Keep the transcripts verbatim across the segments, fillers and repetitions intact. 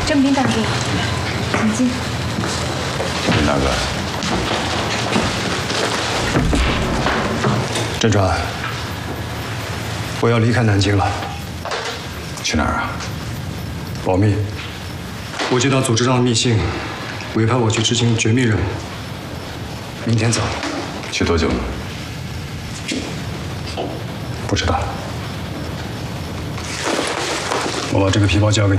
郑斌大哥，请进。 林大哥， 镇川，我要离开南京了。 去哪儿啊？ 保密。我接到组织上的密信，委派我去执行绝密任务。明天走。 去多久呢？ 不知道。我把这个皮包交给你。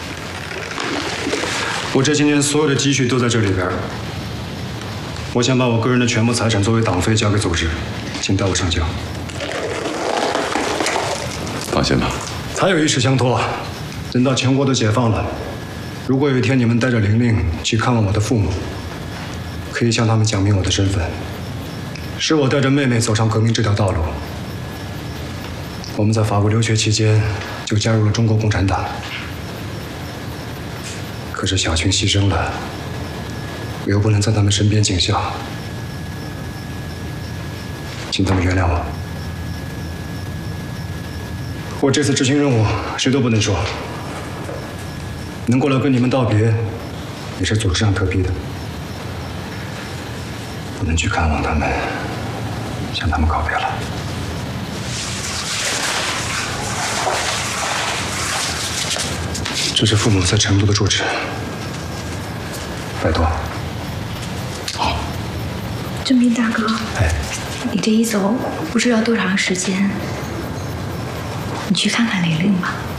我这些年所有的积蓄都在这里边。我想把我个人的全部财产作为党费交给组织，请代我上交。 放心吧。 还有一事相托，等到全国都解放了，如果有一天你们带着玲玲去看望我的父母，可以向他们讲明我的身份，是我带着妹妹走上革命这条道路。我们在法国留学期间就加入了中国共产党，可是小群牺牲了，我又不能在他们身边尽孝，请他们原谅我。我这次执行任务，谁都不能说。能过来跟你们道别，也是组织上特批的。不能去看望他们，向他们告别了。这是父母在成都的住址，拜托。 好。 郑斌大哥， 哎， 你这一走，不知道多长时间。你去看看玲玲吧。